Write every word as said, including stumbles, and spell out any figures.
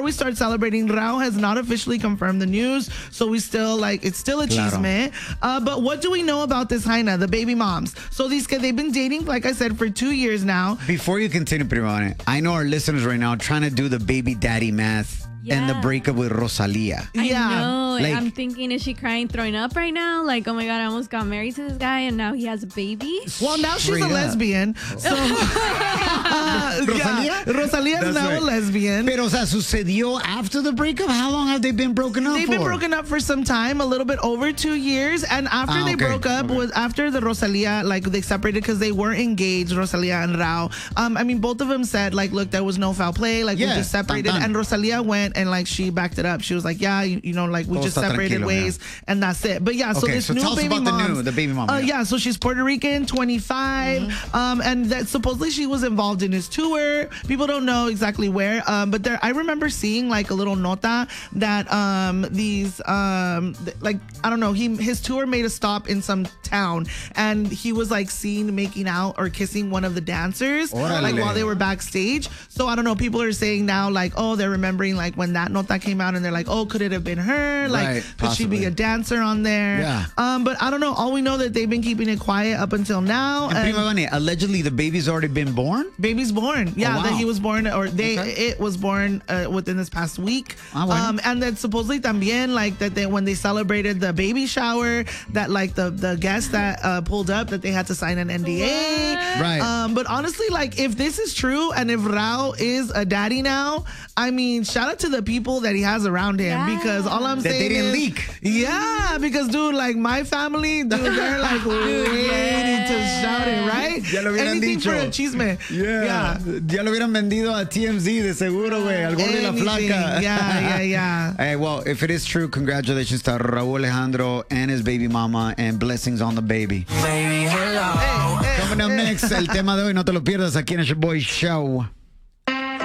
we start celebrating, Rao has not officially confirmed the news, so we still like it's still a Claro. chisme. Uh, but what do we know about this Jaina, the baby moms? So these they've been dating, like I said, for two years now. Before you continue, Primone, I know our listeners right now are trying to do the baby daddy math and the Yeah. breakup with Rosalia. I Yeah. know. Like- I'm thinking, is she crying, throwing up right now? Like, oh my God, I almost got married to this guy and now he has a baby? Well, now she's Straight a up. lesbian. So, uh, Rosalia? yeah, Rosalia is That's now right. a lesbian. Pero, o sea, sucedió after the breakup? How long have they been broken up They've for? been broken up for some time, a little bit over two years. And after Ah, they okay. broke up Okay. was after the Rosalia, like they separated because they were engaged, Rosalia and Rao. Um, I mean, both of them said like, look, there was no foul play. Like Yeah, we just separated. tan, tan. And Rosalia went and like she backed it up. She was like, yeah, you, you know, like we Todo just está separated tranquilo, ways and that's it. But yeah, so Okay, this so new tell us baby about the mom, new- the baby mom, Uh, yeah. yeah, so she's Puerto Rican, twenty-five, Mm-hmm. um, and that supposedly she was involved in his tour. People don't know exactly where, um, but there I remember seeing like a little nota that um, these um, th- like I don't know, he his tour made a stop in some town, and he was like seen making out or kissing one of the dancers, Órale. like while they were backstage. So I don't know, people are saying now like, oh, they're remembering like when that nota came out, and they're like, oh, could it have been her? Like, Right, could she be possibly. a dancer on there? Yeah. Um, but I don't know. All we know that they've been keeping it quiet up until now. And and- Prima Vane, allegedly the baby's already been born? Baby's born. Yeah, Oh, wow. that he was born, or they Okay. it was born uh, within this past week. Ah, bueno. Um, and then supposedly también like that they when they celebrated the baby shower, that like the the guests that uh, pulled up that they had to sign an N D A. Right. Um, but honestly, like if this is true and if Rao is a daddy now, I mean, shout out to the people that he has around him Yeah. because all I'm That they saying didn't is, leak. Yeah, because dude, like my family, dude, they're like waiting to shout it, right? Ya lo hubieran Anything dicho. for a chisme. Yeah. Ya lo hubieran vendido a T M Z de seguro, güey. Al gordo y la Anything. flaca. Yeah, yeah, yeah. Hey, well, if it is true, congratulations to Raúl Alejandro and his baby mama, and blessings on the baby. Hey, hey. Coming up next, el tema de hoy, no te lo pierdas aquí en el Boy Show.